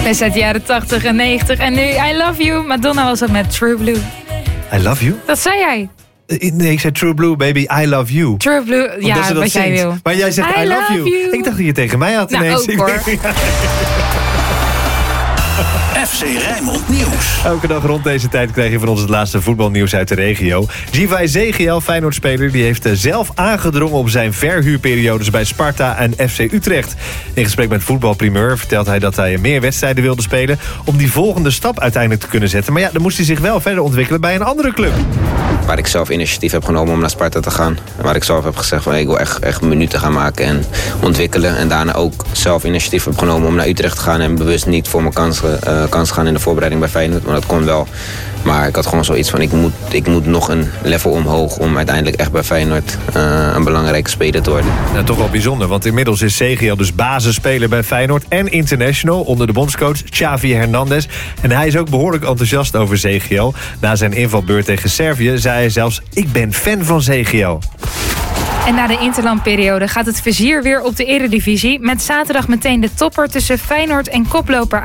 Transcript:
Best uit de jaren 80 en 90. En nu I Love You. Madonna was het met True Blue. I love you? Dat zei jij. Nee, ik zei True Blue, baby, I love you. True Blue, ja, wat jij wil. Maar jij zegt I love you. Ik dacht dat je tegen mij had ineens. Ook, hoor. FC Rijnmond Nieuws. Elke dag rond deze tijd krijg je van ons het laatste voetbalnieuws uit de regio. Giva Ezekiel, Feyenoord-speler, die heeft zelf aangedrongen op zijn verhuurperiodes bij Sparta en FC Utrecht. In gesprek met Voetbalprimeur vertelt hij dat hij meer wedstrijden wilde spelen om die volgende stap uiteindelijk te kunnen zetten. Maar ja, dan moest hij zich wel verder ontwikkelen bij een andere club. Waar ik zelf initiatief heb genomen om naar Sparta te gaan. Waar ik zelf heb gezegd van ik wil echt minuten gaan maken en ontwikkelen. En daarna ook zelf initiatief heb genomen om naar Utrecht te gaan. En bewust niet voor mijn kans gaan in de voorbereiding bij Feyenoord. Maar dat kon wel. Maar ik had gewoon zoiets van ik moet nog een level omhoog om uiteindelijk echt bij Feyenoord een belangrijke speler te worden. Nou, toch wel bijzonder, want inmiddels is Ezekiel dus basisspeler bij Feyenoord en international onder de bondscoach Xavi Hernandez. En hij is ook behoorlijk enthousiast over Ezekiel. Na zijn invalbeurt tegen Servië zei hij zelfs: ik ben fan van Ezekiel. En na de interlandperiode gaat het vizier weer op de Eredivisie. Met zaterdag meteen de topper tussen Feyenoord en koploper